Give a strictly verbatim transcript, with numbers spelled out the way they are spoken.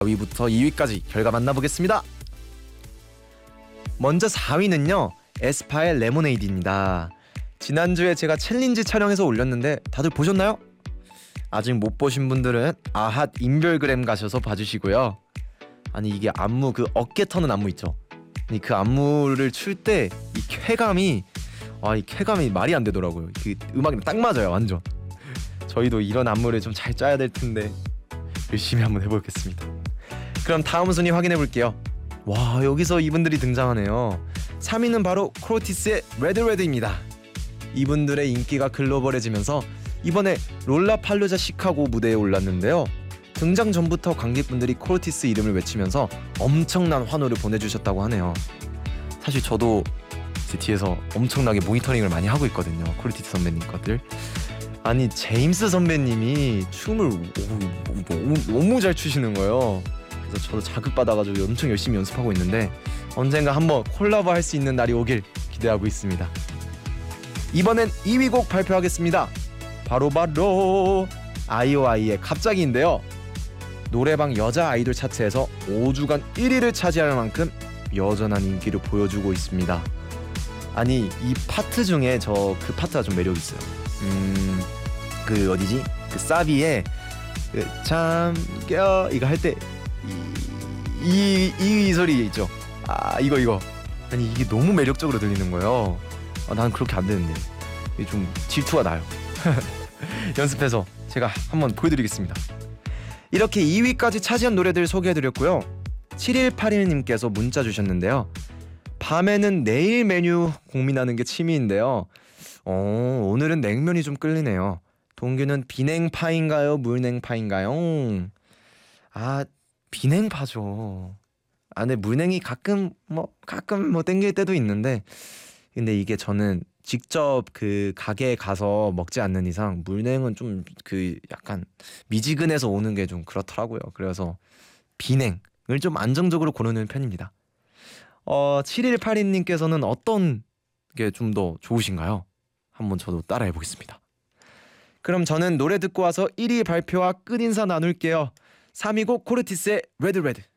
사 위부터 이 위까지 결과 만나보겠습니다. 먼저 사 위는요 에스파의 레모네이드입니다. 지난주에 제가 챌린지 촬영해서 올렸는데 다들 보셨나요? 아직 못 보신 분들은 아핫 인별그램 가셔서 봐주시고요. 아니 이게 안무 그 어깨 터는 안무 있죠. 아니 그 안무를 출 때 이 쾌감이 와 이 쾌감이 말이 안 되더라고요. 그 음악이랑 딱 맞아요 완전. 저희도 이런 안무를 좀 잘 짜야 될 텐데 열심히 한번 해보겠습니다. 그럼 다음 순위 확인해 볼게요. 와 여기서 이분들이 등장하네요. 삼 위는 바로 코르티스의 레드레드입니다. 이분들의 인기가 글로벌해지면서 이번에 롤라팔루자 시카고 무대에 올랐는데요. 등장 전부터 관객분들이 코르티스 이름을 외치면서 엄청난 환호를 보내주셨다고 하네요. 사실 저도 이제 뒤에서 엄청나게 모니터링을 많이 하고 있거든요. 코르티스 선배님 것들. 아니 제임스 선배님이 춤을 오, 너무, 너무 잘 추시는 거예요. 그래서 저도 자극받아가지고 엄청 열심히 연습하고 있는데 언젠가 한번 콜라보 할 수 있는 날이 오길 기대하고 있습니다. 이번엔 이 위 곡 발표하겠습니다. 바로바로 아이오아이의 갑자기인데요. 노래방 여자 아이돌 차트에서 오 주간 일 위를 차지할 만큼 여전한 인기를 보여주고 있습니다. 아니 이 파트 중에 저 그 파트가 좀 매력 있어요. 음, 그 어디지? 그 사비에 그 잠겨 이거 할 때 이 이 이 소리 있죠. 아 이거 이거 아니 이게 너무 매력적으로 들리는 거예요. 아, 나는 그렇게 안 되는데 이게 좀 질투가 나요. 연습해서 제가 한번 보여드리겠습니다. 이렇게 이 위까지 차지한 노래들 소개해드렸고요. 칠일팔일님께서 문자 주셨는데요. 밤에는 내일 메뉴 고민하는 게 취미인데요. 어, 오늘은 냉면이 좀 끌리네요. 동규는 비냉파인가요? 물냉파인가요? 아, 비냉파죠. 아, 근데 물냉이 가끔 뭐 가끔 뭐 땡길 때도 있는데 근데 이게 저는 직접 그 가게에 가서 먹지 않는 이상 물냉은 좀 그 약간 미지근해서 오는 게 좀 그렇더라고요. 그래서 비냉을 좀 안정적으로 고르는 편입니다. 어, 칠일팔이님께서는 어떤 게 좀 더 좋으신가요? 한번 저도 따라해 보겠습니다. 그럼 저는 노래 듣고 와서 일 위 발표와 끝인사 나눌게요. 삼 위 곡 코르티스의 레드레드.